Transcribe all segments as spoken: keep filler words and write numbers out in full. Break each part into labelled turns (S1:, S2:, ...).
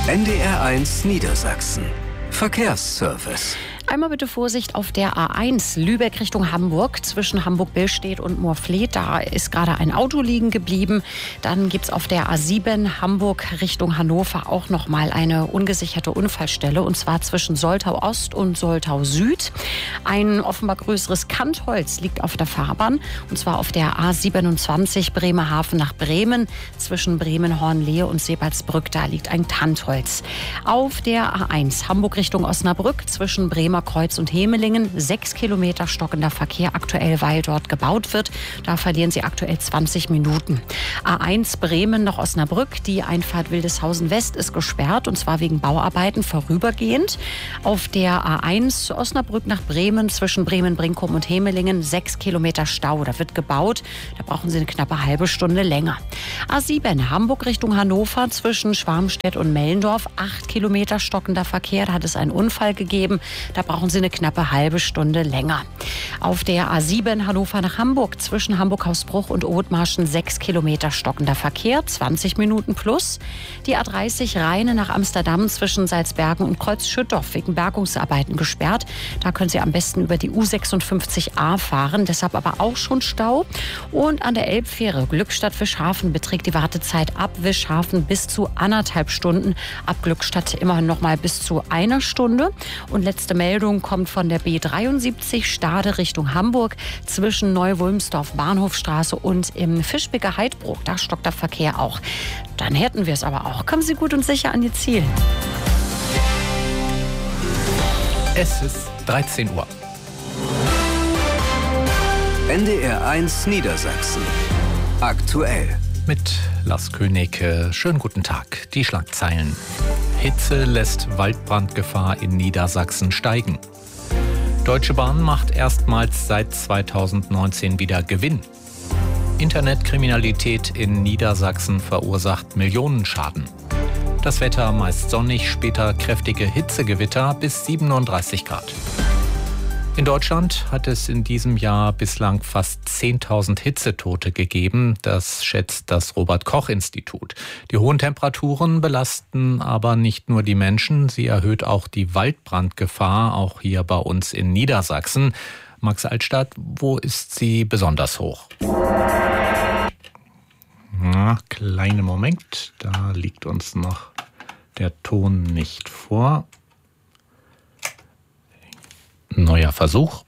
S1: N D R eins Niedersachsen. Verkehrsservice.
S2: Einmal bitte Vorsicht auf der A eins Lübeck Richtung Hamburg zwischen Hamburg-Billstedt und Moorfleet. Da ist gerade ein Auto liegen geblieben. Dann gibt es auf der A sieben Hamburg Richtung Hannover auch noch mal eine ungesicherte Unfallstelle. Und zwar zwischen Soltau Ost und Soltau Süd. Ein offenbar größeres Kantholz liegt auf der Fahrbahn. Und zwar auf der A siebenundzwanzig Bremerhaven nach Bremen. Zwischen Bremen-Hornlehe und Sebalsbrück, da liegt ein Kantholz. Auf der A eins Hamburg Richtung Osnabrück zwischen Bremer Kreuz und Hemelingen. Sechs Kilometer stockender Verkehr aktuell, weil dort gebaut wird. Da verlieren Sie aktuell zwanzig Minuten. A eins Bremen nach Osnabrück. Die Einfahrt Wildeshausen West ist gesperrt und zwar wegen Bauarbeiten vorübergehend. Auf der A eins Osnabrück nach Bremen zwischen Bremen-Brinkum und Hemelingen. Sechs Kilometer Stau. Da wird gebaut. Da brauchen Sie eine knappe halbe Stunde länger. A sieben Hamburg Richtung Hannover zwischen Schwarmstedt und Mellendorf. Acht Kilometer stockender Verkehr. Da hat es einen Unfall gegeben. Da brauchen Sie eine knappe halbe Stunde länger. Auf der A sieben Hannover nach Hamburg zwischen Hamburg-Hausbruch und Othmarschen sechs Kilometer stockender Verkehr, zwanzig Minuten plus. Die A dreißig Rheine nach Amsterdam zwischen Salzbergen und Kreuzschüttorf wegen Bergungsarbeiten gesperrt. Da können Sie am besten über die U sechsundfünfzig A fahren, deshalb aber auch schon Stau. Und an der Elbfähre Glückstadt-Wischhafen beträgt die Wartezeit ab Wischhafen bis zu anderthalb Stunden, ab Glückstadt immerhin noch mal bis zu einer Stunde. Und letzte Meldung kommt von der B dreiundsiebzig Stade Richtung Hamburg zwischen Neu-Wulmsdorf Bahnhofstraße und im Fischbecker Heidbruch. Da stockt der Verkehr auch. Dann hätten wir es aber auch. Kommen Sie gut und sicher an Ihr Ziel.
S3: Es ist dreizehn Uhr.
S1: N D R eins Niedersachsen. Aktuell.
S3: Mit Lars König. Schönen guten Tag. Die Schlagzeilen. Hitze lässt Waldbrandgefahr in Niedersachsen steigen. Deutsche Bahn macht erstmals seit zweitausendneunzehn wieder Gewinn. Internetkriminalität in Niedersachsen verursacht Millionenschaden. Das Wetter meist sonnig, später kräftige Hitzegewitter bis siebenunddreißig Grad. In Deutschland hat es in diesem Jahr bislang fast zehntausend Hitzetote gegeben. Das schätzt das Robert-Koch-Institut. Die hohen Temperaturen belasten aber nicht nur die Menschen, sie erhöht auch die Waldbrandgefahr, auch hier bei uns in Niedersachsen. Max Altstadt, wo ist sie besonders hoch? Na, kleinen Moment, da liegt uns noch der Ton nicht vor. Neuer Versuch.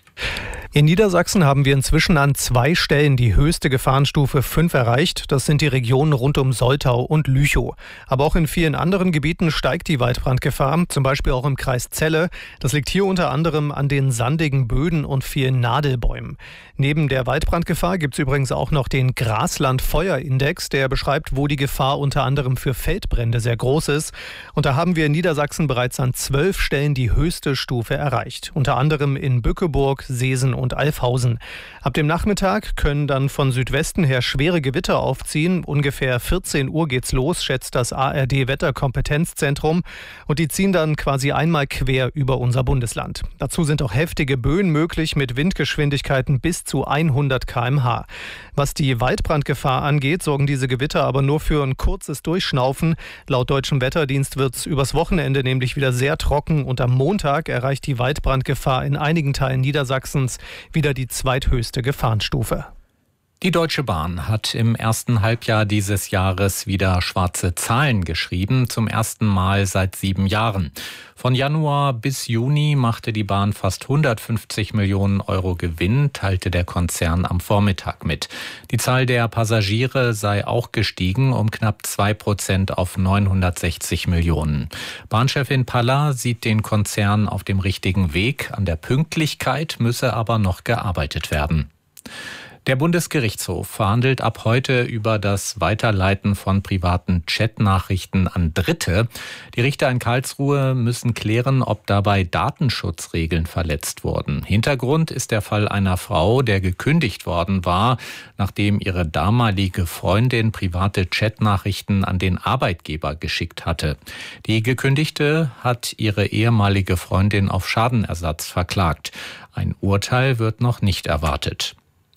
S4: In Niedersachsen haben wir inzwischen an zwei Stellen die höchste Gefahrenstufe fünf erreicht. Das sind die Regionen rund um Soltau und Lüchow. Aber auch in vielen anderen Gebieten steigt die Waldbrandgefahr, zum Beispiel auch im Kreis Celle. Das liegt hier unter anderem an den sandigen Böden und vielen Nadelbäumen. Neben der Waldbrandgefahr gibt es übrigens auch noch den Grasland-Feuerindex, der beschreibt, wo die Gefahr unter anderem für Feldbrände sehr groß ist. Und da haben wir in Niedersachsen bereits an zwölf Stellen die höchste Stufe erreicht. Unter anderem in Bückeburg, Seesen und Alfhausen. Ab dem Nachmittag können dann von Südwesten her schwere Gewitter aufziehen. Ungefähr vierzehn Uhr geht's los, schätzt das A R D-Wetterkompetenzzentrum. Und die ziehen dann quasi einmal quer über unser Bundesland. Dazu sind auch heftige Böen möglich mit Windgeschwindigkeiten bis zu hundert Kilometer pro Stunde. Was die Waldbrandgefahr angeht, sorgen diese Gewitter aber nur für ein kurzes Durchschnaufen. Laut Deutschem Wetterdienst wird es übers Wochenende nämlich wieder sehr trocken und am Montag erreicht die Waldbrandgefahr in einigen Teilen Niedersachsens wieder die zweithöchste Gefahrenstufe.
S3: Die Deutsche Bahn hat im ersten Halbjahr dieses Jahres wieder schwarze Zahlen geschrieben, zum ersten Mal seit sieben Jahren. Von Januar bis Juni machte die Bahn fast hundertfünfzig Millionen Euro Gewinn, teilte der Konzern am Vormittag mit. Die Zahl der Passagiere sei auch gestiegen um knapp zwei Prozent auf neunhundertsechzig Millionen. Bahnchefin Palla sieht den Konzern auf dem richtigen Weg. An der Pünktlichkeit müsse aber noch gearbeitet werden. Der Bundesgerichtshof verhandelt ab heute über das Weiterleiten von privaten Chatnachrichten an Dritte. Die Richter in Karlsruhe müssen klären, ob dabei Datenschutzregeln verletzt wurden. Hintergrund ist der Fall einer Frau, der gekündigt worden war, nachdem ihre damalige Freundin private Chatnachrichten an den Arbeitgeber geschickt hatte. Die Gekündigte hat ihre ehemalige Freundin auf Schadenersatz verklagt. Ein Urteil wird noch nicht erwartet.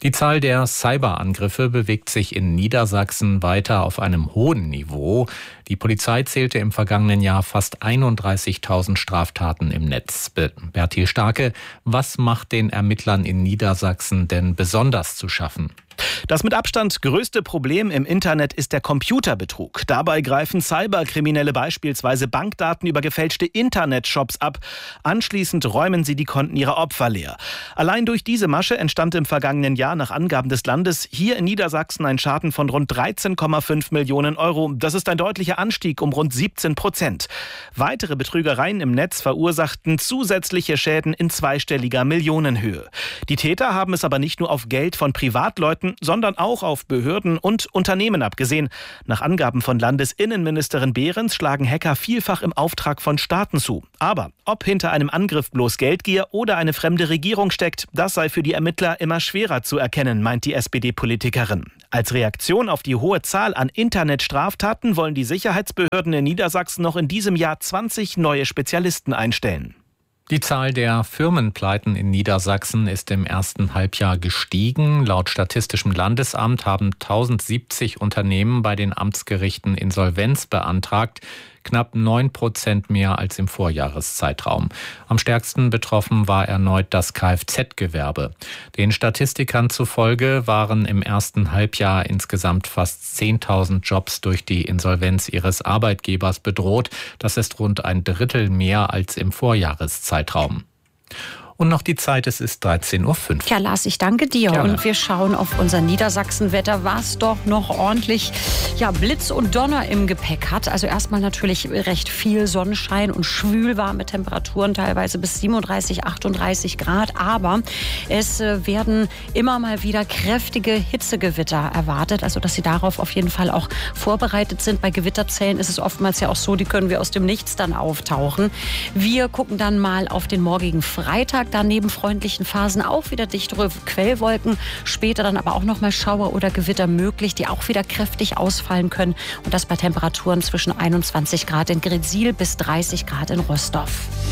S3: Die Zahl der Cyberangriffe bewegt sich in Niedersachsen weiter auf einem hohen Niveau. Die Polizei zählte im vergangenen Jahr fast einunddreißigtausend Straftaten im Netz. Bertil Starke, was macht den Ermittlern in Niedersachsen denn besonders zu schaffen?
S5: Das mit Abstand größte Problem im Internet ist der Computerbetrug. Dabei greifen Cyberkriminelle beispielsweise Bankdaten über gefälschte Internetshops ab. Anschließend räumen sie die Konten ihrer Opfer leer. Allein durch diese Masche entstand im vergangenen Jahr nach Angaben des Landes hier in Niedersachsen ein Schaden von rund dreizehn Komma fünf Millionen Euro. Das ist ein deutlicher Anstieg um rund siebzehn Prozent. Weitere Betrügereien im Netz verursachten zusätzliche Schäden in zweistelliger Millionenhöhe. Die Täter haben es aber nicht nur auf Geld von Privatleuten, sondern auch auf Behörden und Unternehmen abgesehen. Nach Angaben von Landesinnenministerin Behrens schlagen Hacker vielfach im Auftrag von Staaten zu. Aber ob hinter einem Angriff bloß Geldgier oder eine fremde Regierung steckt, das sei für die Ermittler immer schwerer zu erkennen, meint die S P D-Politikerin. Als Reaktion auf die hohe Zahl an Internetstraftaten wollen die Sicherheitsbehörden in Niedersachsen noch in diesem Jahr zwanzig neue Spezialisten einstellen.
S3: Die Zahl der Firmenpleiten in Niedersachsen ist im ersten Halbjahr gestiegen. Laut Statistischem Landesamt haben tausendsiebzig Unternehmen bei den Amtsgerichten Insolvenz beantragt. Knapp neun Prozent mehr als im Vorjahreszeitraum. Am stärksten betroffen war erneut das Kfz-Gewerbe. Den Statistikern zufolge waren im ersten Halbjahr insgesamt fast zehntausend Jobs durch die Insolvenz ihres Arbeitgebers bedroht. Das ist rund ein Drittel mehr als im Vorjahreszeitraum. Und noch die Zeit, es ist dreizehn Uhr fünf.
S2: Ja, Lars, ich danke dir.
S3: Gerne.
S2: Und wir schauen auf unser Niedersachsen-Wetter, was doch noch ordentlich ja, Blitz und Donner im Gepäck hat. Also erstmal natürlich recht viel Sonnenschein und schwül warme Temperaturen, teilweise bis siebenunddreißig, achtunddreißig Grad. Aber es werden immer mal wieder kräftige Hitzegewitter erwartet. Also dass Sie darauf auf jeden Fall auch vorbereitet sind. Bei Gewitterzellen ist es oftmals ja auch so, die können wir aus dem Nichts dann auftauchen. Wir gucken dann mal auf den morgigen Freitag. Dann neben freundlichen Phasen auch wieder dichtere Quellwolken. Später dann aber auch noch mal Schauer oder Gewitter möglich, die auch wieder kräftig ausfallen können. Und das bei Temperaturen zwischen einundzwanzig Grad in Gresil bis dreißig Grad in Rostorf.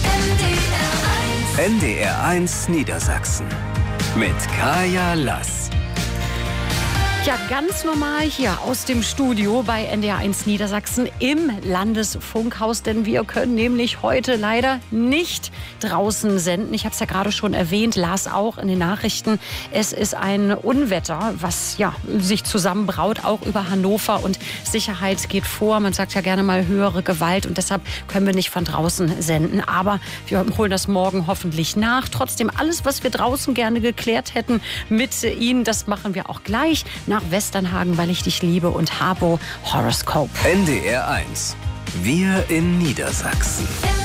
S1: N D R eins Niedersachsen mit Kaya Lass.
S2: Ja, ganz normal hier aus dem Studio bei N D R eins Niedersachsen im Landesfunkhaus, denn wir können nämlich heute leider nicht draußen senden. Ich habe es ja gerade schon erwähnt, Lars auch in den Nachrichten. Es ist ein Unwetter, was ja sich zusammenbraut, auch über Hannover, und Sicherheit geht vor. Man sagt ja gerne mal höhere Gewalt, und deshalb können wir nicht von draußen senden. Aber wir holen das morgen hoffentlich nach. Trotzdem alles, was wir draußen gerne geklärt hätten mit Ihnen, das machen wir auch gleich nach Westernhagen, weil ich dich liebe, und Harbo Horoscope.
S1: N D R eins. Wir in Niedersachsen.